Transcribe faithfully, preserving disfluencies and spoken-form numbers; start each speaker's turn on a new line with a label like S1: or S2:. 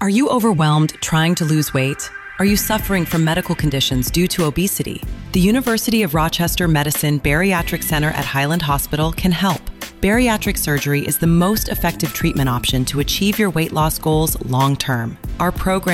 S1: Are you overwhelmed trying to lose weight? Are you suffering from medical conditions due to obesity? The University of Rochester Medicine Bariatric Center at Highland Hospital can help. Bariatric surgery is the most effective treatment option to achieve your weight loss goals long term. Our program